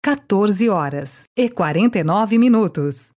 14h49.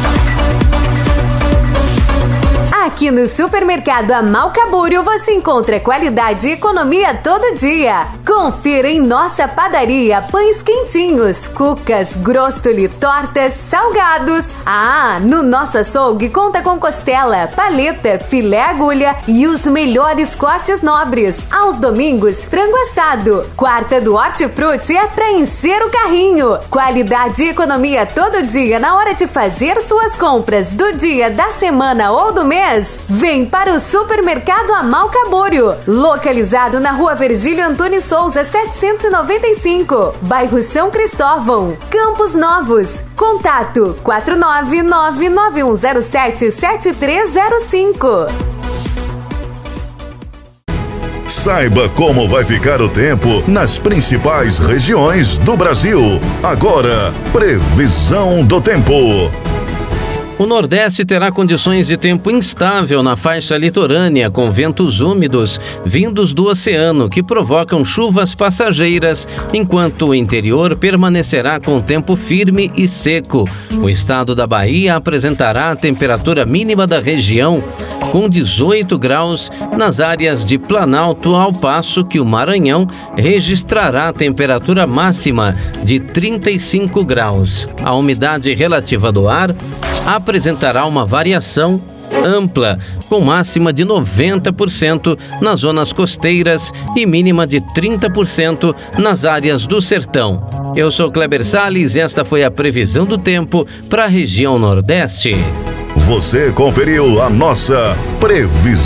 Aqui no Supermercado Amalca Búrio você encontra qualidade e economia todo dia. Confira em nossa padaria pães quentinhos, cucas, grostoli, tortas, salgados. No nosso açougue conta com costela, paleta, filé agulha e os melhores cortes nobres. Aos domingos, frango assado. Quarta do Hortifruti é pra encher o carrinho. Qualidade e economia todo dia na hora de fazer suas compras do dia, da semana ou do mês. Vem para o Supermercado Amalca Búrio, localizado na Rua Virgílio Antônio Souza, 795, bairro São Cristóvão, Campos Novos. Contato 499-9107-7305. Saiba como vai ficar o tempo nas principais regiões do Brasil. Agora, previsão do tempo. O Nordeste terá condições de tempo instável na faixa litorânea, com ventos úmidos vindos do oceano que provocam chuvas passageiras, enquanto o interior permanecerá com tempo firme e seco. O estado da Bahia apresentará a temperatura mínima da região com 18 graus nas áreas de Planalto, ao passo que o Maranhão registrará a temperatura máxima de 35 graus. A umidade relativa do ar apresentará uma variação ampla, com máxima de 90% nas zonas costeiras e mínima de 30% nas áreas do sertão. Eu sou Kleber Salles e esta foi a previsão do tempo para a região Nordeste. Você conferiu a nossa previsão.